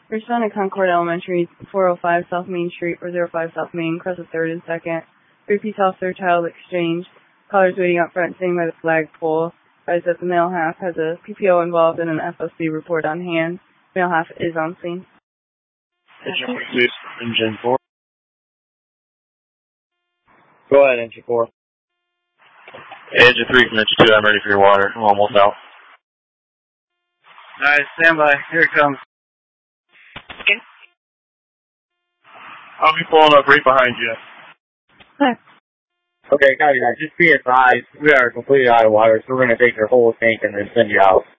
Respond to Concord Elementary, 405 South Main Street, 405 South Main, cross the 3rd and 2nd. Repeat Officer Child Exchange. Callers waiting up front sitting by the flagpole. Advise that the male half has a PPO involved in an FOC report on hand. Male half is on scene. Engine 4. Go ahead, Engine 4. Engine 3 from Engine 2, I'm ready for your water. I'm almost out. Alright, stand by. Here it comes. Okay. I'll be pulling up right behind you. Hi. Okay, copy that. Just be advised, we are completely out of water, so we're going to take your whole tank and then send you out.